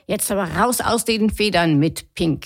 Jetzt aber raus aus den Federn mit Pink.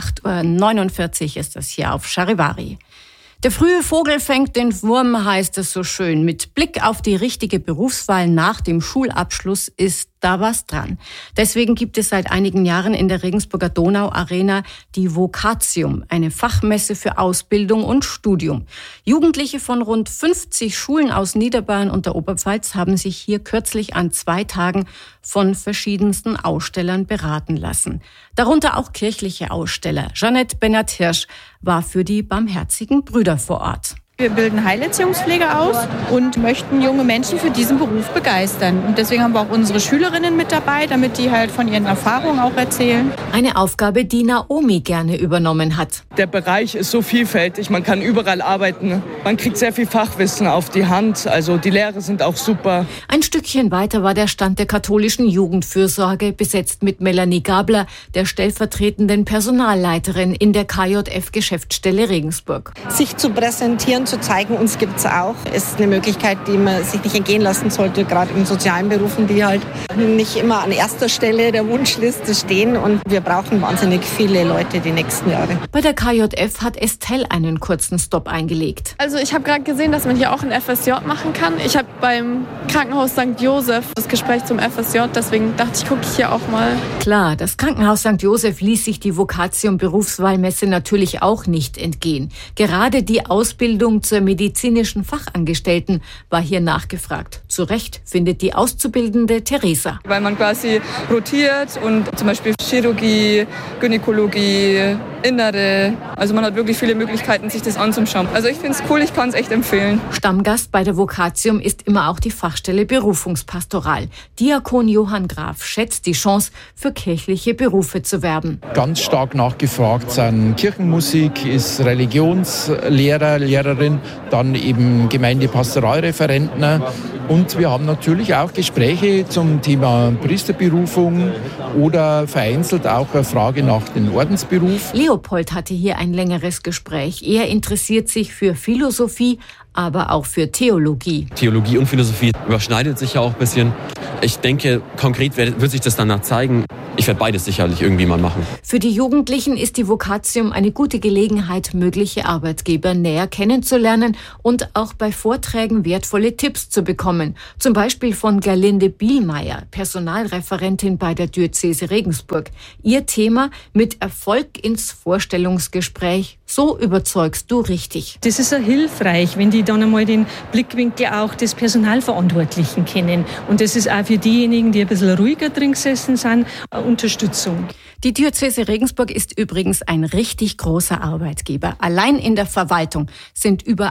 8:49 Uhr ist das hier auf Charivari. Der frühe Vogel fängt den Wurm, heißt es so schön. Mit Blick auf die richtige Berufswahl nach dem Schulabschluss ist da was dran. Deswegen gibt es seit einigen Jahren in der Regensburger Donau-Arena die Vocatium, eine Fachmesse für Ausbildung und Studium. Jugendliche von rund 50 Schulen aus Niederbayern und der Oberpfalz haben sich hier kürzlich an 2 Tagen von verschiedensten Ausstellern beraten lassen. Darunter auch kirchliche Aussteller. Jeanette Bennert-Hirsch war für die Barmherzigen Brüder vor Ort. Wir bilden Heilerziehungspfleger aus und möchten junge Menschen für diesen Beruf begeistern. Und deswegen haben wir auch unsere Schülerinnen mit dabei, damit die halt von ihren Erfahrungen auch erzählen. Eine Aufgabe, die Naomi gerne übernommen hat. Der Bereich ist so vielfältig, man kann überall arbeiten. Man kriegt sehr viel Fachwissen auf die Hand, also die Lehrer sind auch super. Ein Stückchen weiter war der Stand der katholischen Jugendfürsorge, besetzt mit Melanie Gabler, der stellvertretenden Personalleiterin in der KJF-Geschäftsstelle Regensburg. Sich zu präsentieren, zu zeigen, uns gibt's auch, ist eine Möglichkeit, die man sich nicht entgehen lassen sollte, gerade in sozialen Berufen, die halt nicht immer an erster Stelle der Wunschliste stehen. Und wir brauchen wahnsinnig viele Leute die nächsten Jahre. Bei der KJF hat Estelle einen kurzen Stopp eingelegt. Also ich habe gerade gesehen, dass man hier auch ein FSJ machen kann. Ich habe beim Krankenhaus St. Joseph das Gespräch zum FSJ, deswegen dachte ich, gucke ich hier auch mal. Klar, das Krankenhaus St. Joseph ließ sich die Vocatium Berufswahlmesse natürlich auch nicht entgehen. Gerade die Ausbildung zur medizinischen Fachangestellten war hier nachgefragt. Zu Recht findet die Auszubildende Theresa. Weil man quasi rotiert und zum Beispiel Chirurgie, Gynäkologie, Innere, also man hat wirklich viele Möglichkeiten, sich das anzuschauen. Also ich finde es cool, ich kann es echt empfehlen. Stammgast bei der Vocatium ist immer auch die Fachstelle Berufungspastoral. Diakon Johann Graf schätzt die Chance, für kirchliche Berufe zu werben. Ganz stark nachgefragt sind Kirchenmusik, ist Religionslehrer, Lehrerin, dann eben Gemeindepastoralreferenten. Und wir haben natürlich auch Gespräche zum Thema Priesterberufung oder vereinzelt auch eine Frage nach dem Ordensberuf. Leopold hatte hier ein längeres Gespräch. Er interessiert sich für Philosophie, aber auch für Theologie. Theologie und Philosophie überschneidet sich ja auch ein bisschen. Ich denke, konkret wird sich das danach zeigen. Ich werde beides sicherlich irgendwie mal machen. Für die Jugendlichen ist die Vocatium eine gute Gelegenheit, mögliche Arbeitgeber näher kennenzulernen und auch bei Vorträgen wertvolle Tipps zu bekommen. Zum Beispiel von Gerlinde Bielmeier, Personalreferentin bei der Diözese Regensburg. Ihr Thema: mit Erfolg ins Vorstellungsgespräch. So überzeugst du richtig. Das ist ja hilfreich, wenn die dann einmal den Blickwinkel auch des Personalverantwortlichen kennen. Und das ist auch für diejenigen, die ein bisschen ruhiger drin gesessen sind, eine Unterstützung. Die Diözese Regensburg ist übrigens ein richtig großer Arbeitgeber. Allein in der Verwaltung sind über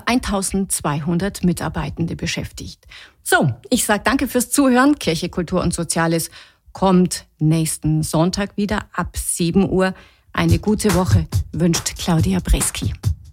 1200 Mitarbeitende beschäftigt. So, ich sage danke fürs Zuhören. Kirche, Kultur und Soziales kommt nächsten Sonntag wieder ab 7 Uhr. Eine gute Woche wünscht Claudia Breski.